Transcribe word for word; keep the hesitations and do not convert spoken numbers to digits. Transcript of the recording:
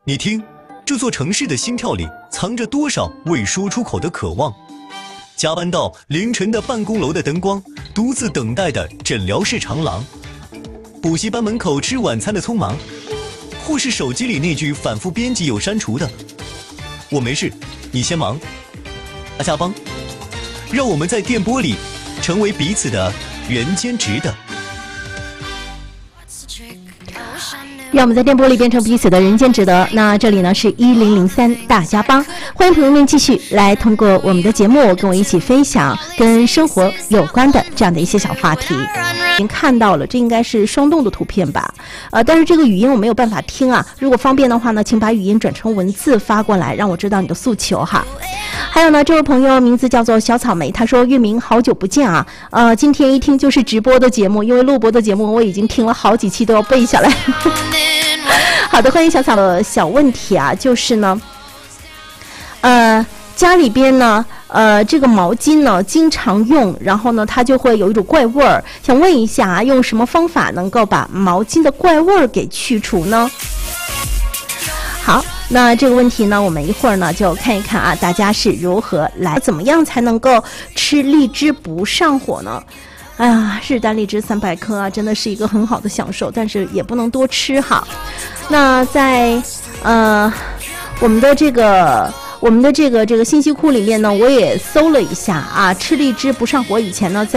你听，这座城市的心跳里藏着多少未说出口的渴望？加班到凌晨的办公楼的灯光，独自等待的诊疗室长廊，补习班门口吃晚餐的匆忙，或是手机里那句反复编辑又删除的“我没事，你先忙”。大家帮，让我们在电波里成为彼此的人间值得。 让我们在电波里变成彼此的人间值得。那这里呢是一零零三大家帮，欢迎朋友们继续来通过我们的节目跟我一起分享跟生活有关的这样的一些小话题。已经看到了，这应该是双动的图片吧？呃，但是这个语音我没有办法听啊。如果方便的话呢，请把语音转成文字发过来，让我知道你的诉求哈。还有呢，这位朋友名字叫做小草莓，他说：“月明好久不见啊，呃，今天一听就是直播的节目，因为录播的节目我已经听了好几期，都要背下来。”好的，欢迎小草的小问题啊，就是呢，呃，家里边呢，呃，这个毛巾呢经常用，然后呢它就会有一种怪味儿，想问一下啊，用什么方法能够把毛巾的怪味儿给去除呢？好，那这个问题呢，我们一会儿呢就看一看啊，大家是如何来，怎么样才能够吃荔枝不上火呢？哎呀，日啖荔枝三百颗啊，真的是一个很好的享受，但是也不能多吃哈。那在呃我们的这个我们的这个这个信息库里面呢，我也搜了一下啊，吃荔枝不上火以前呢，在